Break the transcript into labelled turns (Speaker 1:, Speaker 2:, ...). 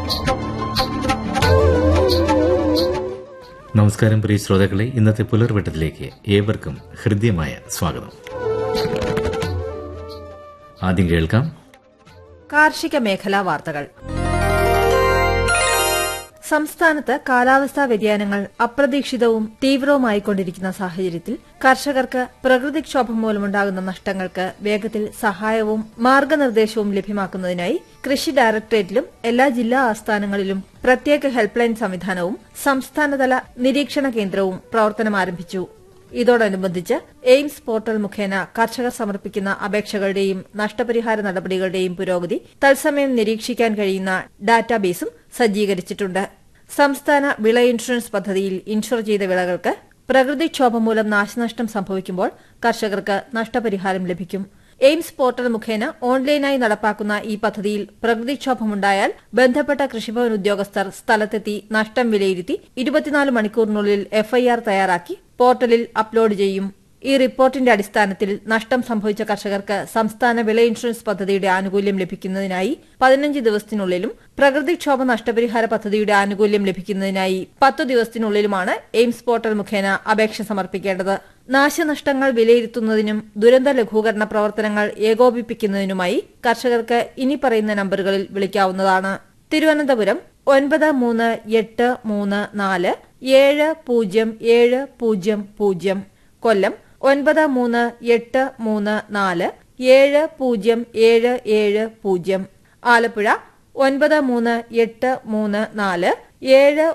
Speaker 1: നമസ്കാരം പ്രിയ ശ്രോതാക്കളെ, ഇന്നത്തെ പുലർവട്ടത്തിലേക്ക് ഏവർക്കും ഹൃദ്യമായ സ്വാഗതം. ആദ്യം കേൾക്കാം
Speaker 2: കാർഷിക മേഖലാ വാർത്തകൾ. സംസ്ഥാനത്ത് കാലാവസ്ഥാ വ്യതിയാനങ്ങൾ അപ്രതീക്ഷിതവും തീവ്രവുമായിക്കൊണ്ടിരിക്കുന്ന സാഹചര്യത്തിൽ കർഷകർക്ക് പ്രകൃതിക്ഷോഭം മൂലമുണ്ടാകുന്ന നഷ്ടങ്ങൾക്ക് വേഗത്തിൽ സഹായവും മാർഗനിർദ്ദേശവും ലഭ്യമാക്കുന്നതിനായി കൃഷി ഡയറക്ടറേറ്റിലും എല്ലാ ജില്ലാ ആസ്ഥാനങ്ങളിലും പ്രത്യേക ഹെൽപ്പ് ലൈൻ സംവിധാനവും സംസ്ഥാനതല നിരീക്ഷണ കേന്ദ്രവും പ്രവർത്തനം ആരംഭിച്ചു. ഇതോടനുബന്ധിച്ച് എയിംസ് പോർട്ടൽ മുഖേന കർഷകർ സമർപ്പിക്കുന്ന അപേക്ഷകളുടെയും നഷ്ടപരിഹാര നടപടികളുടെയും പുരോഗതി തത്സമയം നിരീക്ഷിക്കാൻ കഴിയുന്ന ഡാറ്റാബേസും സജ്ജീകരിച്ചിട്ടുണ്ട്. സംസ്ഥാന വിള ഇൻഷുറൻസ് പദ്ധതിയിൽ ഇൻഷുർ ചെയ്ത വിളകൾക്ക് പ്രകൃതിക്ഷോഭം മൂലം നാശനഷ്ടം സംഭവിക്കുമ്പോൾ കർഷകർക്ക് നഷ്ടപരിഹാരം ലഭിക്കും. എയിംസ് പോർട്ടൽ മുഖേന ഓൺലൈനായി നടപ്പാക്കുന്ന ഈ പദ്ധതിയിൽ പ്രകൃതിക്ഷോഭമുണ്ടായാൽ ബന്ധപ്പെട്ട കൃഷിഭവൻ ഉദ്യോഗസ്ഥർ സ്ഥലത്തെത്തി നഷ്ടം വിലയിരുത്തി 24 മണിക്കൂറിനുള്ളിൽ എഫ്ഐആർ തയ്യാറാക്കി പോർട്ടലിൽ അപ്ലോഡ് ചെയ്യും. ഈ റിപ്പോർട്ടിന്റെ അടിസ്ഥാനത്തിൽ നഷ്ടം സംഭവിച്ച കർഷകർക്ക് സംസ്ഥാന വിള ഇൻഷുറൻസ് പദ്ധതിയുടെ ആനുകൂല്യം ലഭിക്കുന്നതിനായി 15 ദിവസത്തിനുള്ളിലും പ്രകൃതിക്ഷോഭ നഷ്ടപരിഹാര പദ്ധതിയുടെ ആനുകൂല്യം ലഭിക്കുന്നതിനായി 10 ദിവസത്തിനുള്ളിലുമാണ് എയിംസ് പോർട്ടൽ മുഖേന അപേക്ഷ സമർപ്പിക്കേണ്ടത്. നാശനഷ്ടങ്ങൾ വിലയിരുത്തുന്നതിനും ദുരന്ത ലഘൂകരണ പ്രവർത്തനങ്ങൾ ഏകോപിപ്പിക്കുന്നതിനുമായി കർഷകർക്ക് ഇനി പറയുന്ന നമ്പറുകളിൽ വിളിക്കാവുന്നതാണ്. തിരുവനന്തപുരം 9384 707000, കൊല്ലം 9384 707700, ആലപ്പുഴ 9384